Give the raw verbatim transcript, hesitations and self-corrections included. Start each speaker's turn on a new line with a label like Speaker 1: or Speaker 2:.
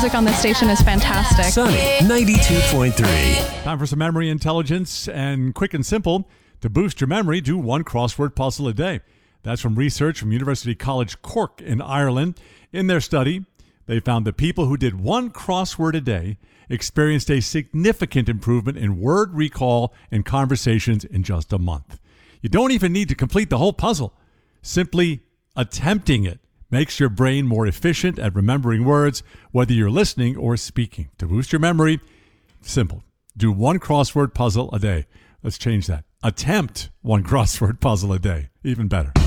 Speaker 1: music on this station is fantastic.
Speaker 2: Sunny ninety-two point three.
Speaker 3: Time for some memory intelligence, and quick and simple. To boost your memory, do one crossword puzzle a day. That's from research from University College Cork in Ireland. In their study, they found that people who did one crossword a day experienced a significant improvement in word recall and conversations in just a month. You don't even need to complete the whole puzzle. Simply attempting it makes your brain more efficient at remembering words, whether you're listening or speaking. To boost your memory, simple. Do one crossword puzzle a day. Let's change that. Attempt one crossword puzzle a day. Even better.